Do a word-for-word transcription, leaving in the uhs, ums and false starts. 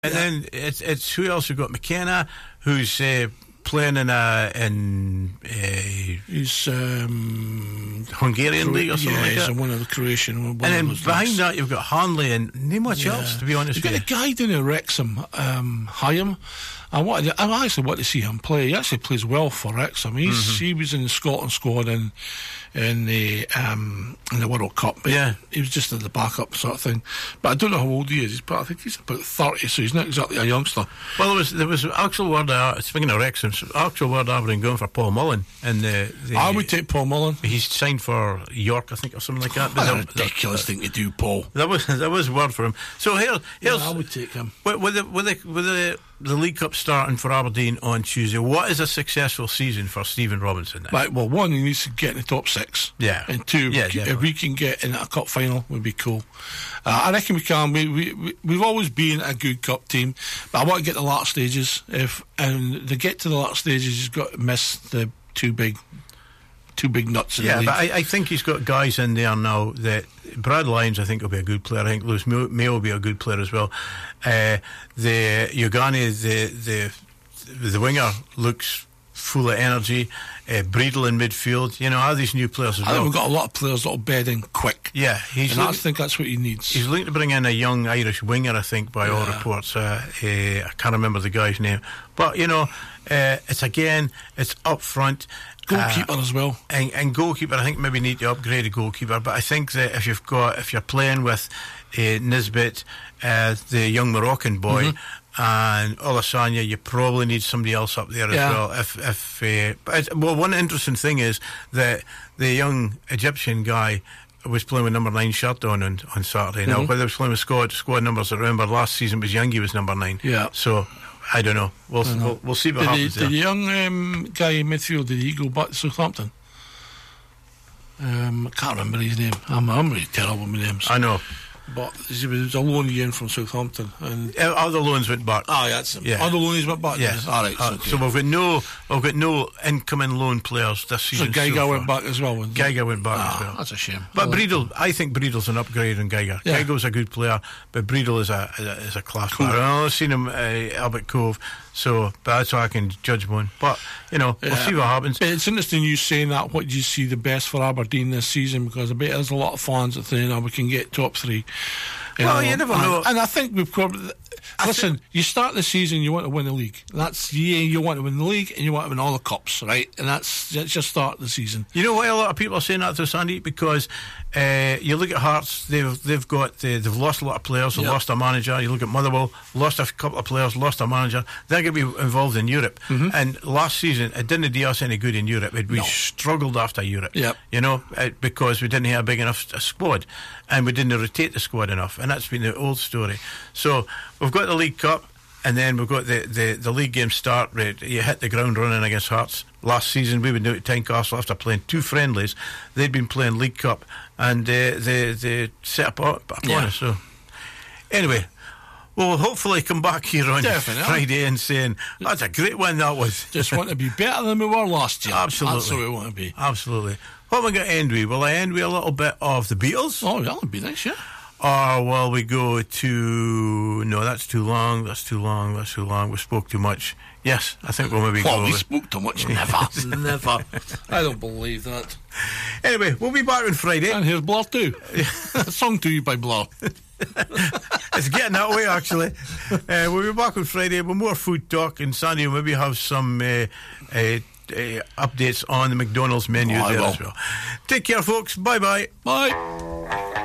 And yeah. then it's it's who else? We've got McKenna, who's uh, playing in a in a he's um, Hungarian Cro- league or something yeah, like he's that. One of the Croatian. One and then of behind leagues. that, you've got Hanley and name much yeah. else. To be honest, you've with got a guy down at Wrexham, um, Hyam. I wanted, I actually want to see him play. He actually plays well for Wrexham. He's mm-hmm. he was in the Scotland squad in in the um, in the World Cup. But yeah, he was just in the backup sort of thing. But I don't know how old he is. He's, but I think he's about thirty, so he's not exactly a youngster. Well, there was there was actual word. Uh, speaking of Wrexham, actual word Aberdeen going for Paul Mullen, and the, the I would take Paul Mullen. He's signed for York, I think, or something like that. That's a ridiculous thing to do, Paul. That was that was word for him. So here, here's yeah, I would take him with, with the with the with the. The League Cup starting for Aberdeen on Tuesday. What is a successful season for Stephen Robinson? Then? Right, well, one, he needs to get in the top six. Yeah. And two, yeah, if we can get in a cup final, would be cool. Uh, I reckon we can. We, we, we've always been a good cup team, but I want to get the last stages. If And to get to the last stages, you've got to miss the two big two big nuts in yeah, the league. Yeah, but I, I think he's got guys in there now that Brad Lyons, I think, will be a good player. I think Lewis May will be a good player as well. Uh, the Yogani, the the the winger, looks full of energy. Uh, Breedle in midfield. You know, all these new players as I well. think we've got a lot of players that will bed in quick. Yeah, he's. And I think that's what he needs. He's looking to bring in a young Irish winger, I think, by yeah. all reports. Uh, uh, I can't remember the guy's name, but you know, uh, it's again, it's up front. Goalkeeper uh, as well, and, and goalkeeper. I think maybe need to upgrade a goalkeeper. But I think that if you've got, if you're playing with uh, Nisbet, uh, the young Moroccan boy, mm-hmm. and Olasanya, you probably need somebody else up there yeah. as well. If, if uh, but well, one interesting thing is that the young Egyptian guy was playing with number nine shirt on on, on Saturday. Mm-hmm. Now, whether he was playing with squad squad numbers, I remember last season was Youngie was number nine. Yeah, so. I don't know. We'll know. we'll, we'll see what did happens. He, there. Did the young um, guy in midfield, did he go back to Southampton? Um, I can't remember his name. I'm, I'm really terrible with names. I know. But he was a loan in from Southampton. And uh, other loans went back. Oh, yeah, that's him. Yeah. Other loans went back. Yes. All right. Uh, okay. So we've got no, we've got no incoming loan players this season. So Geiger so went back as well. Geiger went back ah, as well. That's a shame. But I like Breedle, him. I think Breedle's an upgrade on Geiger. Yeah. Geiger's a good player, but Breedle is a is a, is a class cool. player. I've only seen him at uh, Albert Cove, so but that's how I can judge one. But you know, yeah. we'll see what happens. But it's interesting you saying that. What do you see the best for Aberdeen this season? Because I bet there's a lot of fans that think, oh, we can get top three. You well, know, you never and, know. And I think we've probably. Listen, you start the season, you want to win the league. That's yeah, you want to win the league and you want to win all the cups, right? And that's, that's just start the season. You know why a lot of people are saying that to Sandy? Because uh, you look at Hearts, they've they've got the, they've lost a lot of players, they've yep. lost a manager. You look at Motherwell, lost a couple of players, lost a manager. They're going to be involved in Europe. Mm-hmm. And last season, it didn't do us any good in Europe. It, we no. struggled after Europe. Yep. You know, it, because we didn't have a big enough a squad, and we didn't rotate the squad enough, and that's been the old story. So we've got the League Cup. And then we've got the, the, the league game start. You hit the ground running against Hearts. Last season, we would do it at Tynecastle after playing two friendlies. They'd been playing League Cup, and uh, they they set up upon yeah. us. So, anyway, we'll hopefully come back here on Definitely. Friday and saying that's a great win. That was just want to be better than we were last year. Absolutely, that's what we want to be. Absolutely. What am I going to end with? Will I end with a little bit of the Beatles? Oh, that would be nice, yeah. Or will we go to... No, that's too long, that's too long, that's too long. We spoke too much. Yes, I think we'll maybe well, go... we with... spoke too much. Never, never. I don't believe that. Anyway, we'll be back on Friday. And here's Blur too. A song to you by Blur. It's getting that way, actually. Uh, we'll be back on Friday with more food talk, and Sandy will maybe have some... Uh, uh, Uh, updates on the McDonald's menu oh, there as well. Take care, folks. Bye-bye. Bye.